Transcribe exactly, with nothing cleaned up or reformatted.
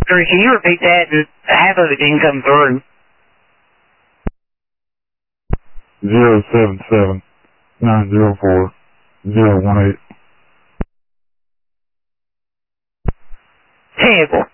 Sorry, can you repeat that? Half of it didn't come through. Zero seven seven nine zero four zero one eight. Terrible.